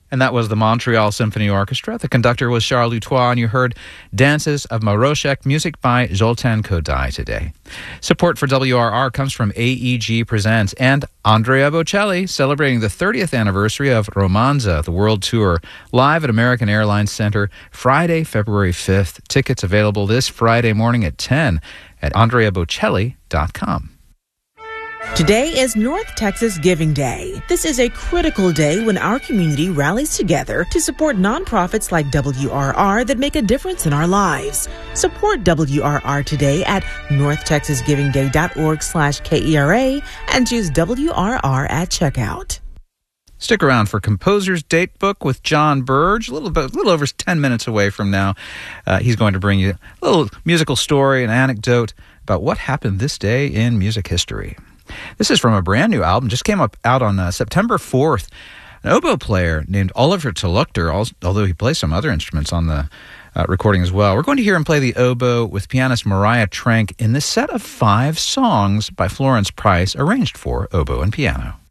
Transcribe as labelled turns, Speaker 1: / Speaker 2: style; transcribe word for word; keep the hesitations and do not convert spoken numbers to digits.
Speaker 1: And that was the Montreal Symphony Orchestra. The conductor was Charles Lutois, and you heard Dances of Maroshek, music by Zoltan Kodály today. Support for W R R comes from A E G Presents and Andrea Bocelli, celebrating the thirtieth anniversary of Romanza, the world tour, live at American Airlines Center, Friday, February fifth. Tickets available this Friday morning at ten at andrea bocelli dot com.
Speaker 2: Today is North Texas Giving Day. This is a critical day when our community rallies together to support nonprofits like W R R that make a difference in our lives. Support W R R today at north texas giving day dot org slash K E R A and choose W R R at checkout.
Speaker 1: Stick around for Composer's Date Book with John Burge, a little bit, a little over ten minutes away from now. Uh, he's going to bring you a little musical story, an anecdote about what happened this day in music history. This is from a brand new album, just came up out on uh, September fourth. An oboe player named Oliver Tolukter, although he plays some other instruments on the uh, recording as well. We're going to hear him play the oboe with pianist Mariah Trenk in this set of five songs by Florence Price, arranged for oboe and piano.